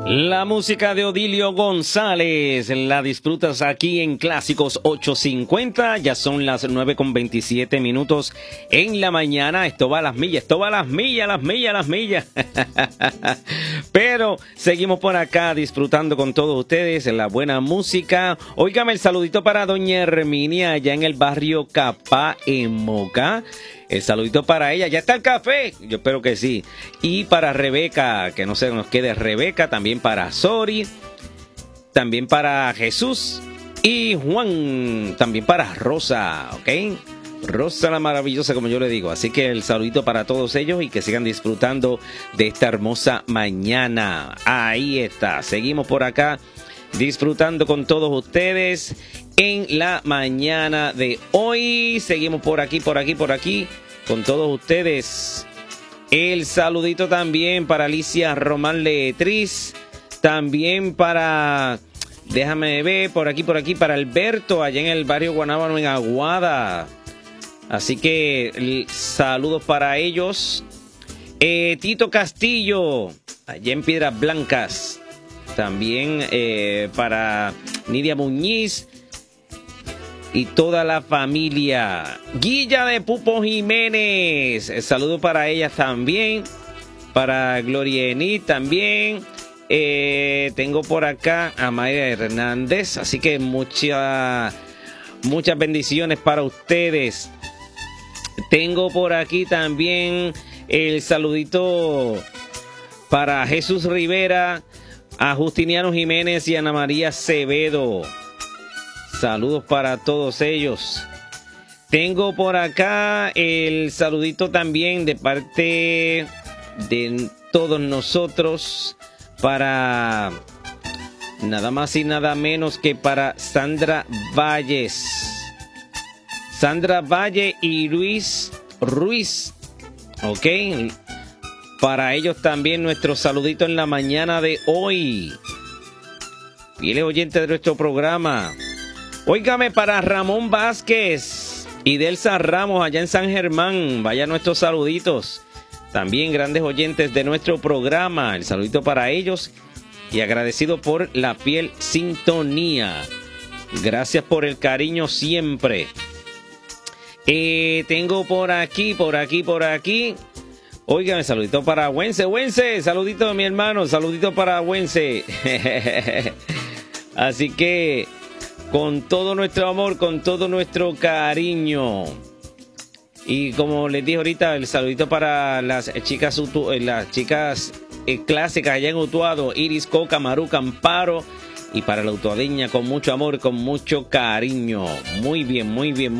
La música de Odilio González la disfrutas aquí en Clásicos 850. Ya son las 9:27 en la mañana. Esto va a las millas, esto va a las millas, las millas, las millas. Pero seguimos por acá disfrutando con todos ustedes la buena música. Óigame el saludito para doña Herminia allá en el barrio Capá, en Moca. El saludito para ella. ¿Ya está el café? Yo espero que sí. Y para Rebeca, que no se nos quede Rebeca. También para Sori. También para Jesús. Y Juan. También para Rosa. ¿Ok? Rosa la maravillosa, como yo le digo. Así que el saludito para todos ellos y que sigan disfrutando de esta hermosa mañana. Ahí está. Seguimos por acá disfrutando con todos ustedes en la mañana de hoy. Seguimos por aquí con todos ustedes. El saludito también para Alicia Román Letriz. También para, déjame ver, por aquí, para Alberto, allá en el barrio Guanábano, en Aguada. Así que saludos para ellos. Tito Castillo, allá en Piedras Blancas. También para Nidia Muñiz y toda la familia. Guilla de Pupo Jiménez. Saludos para ellas también. Para Gloria Enid también. Tengo por acá a Mayra Hernández. Así que muchas bendiciones para ustedes. Tengo por aquí también el saludito para Jesús Rivera, a Justiniano Jiménez y Ana María Acevedo. Saludos para todos ellos. Tengo por acá el saludito también de parte de todos nosotros para nada más y nada menos que para Sandra Valles. Sandra Valle y Luis Ruiz. Ok. Para ellos también nuestro saludito en la mañana de hoy. Fieles oyentes de nuestro programa. Óigame para Ramón Vázquez y Delsa Ramos allá en San Germán. Vaya nuestros saluditos. También grandes oyentes de nuestro programa. El saludito para ellos y agradecido por la fiel sintonía. Gracias por el cariño siempre. Tengo por aquí. Óigame, saludito para Wense, saludito de mi hermano, saludito para Wense. Así que con todo nuestro amor, con todo nuestro cariño. Y como les dije ahorita, el saludito para las chicas clásicas allá en Utuado, Iris, Coca, Maruca, Amparo. Y para la utuadeña con mucho amor, con mucho cariño. Muy bien.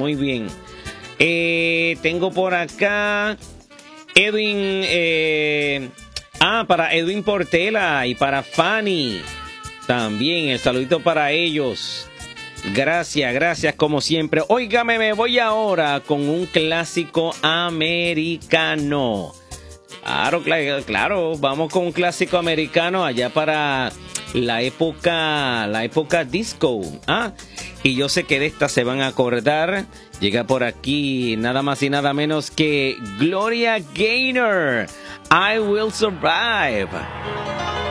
Tengo por acá Edwin, para Edwin Portela y para Fanny. También el saludito para ellos. Gracias como siempre. Óigame, me voy ahora con un clásico americano. Claro, vamos con un clásico americano allá para la época disco. Y yo sé que de esta se van a acordar. Llega por aquí nada más y nada menos que Gloria Gaynor. I Will Survive.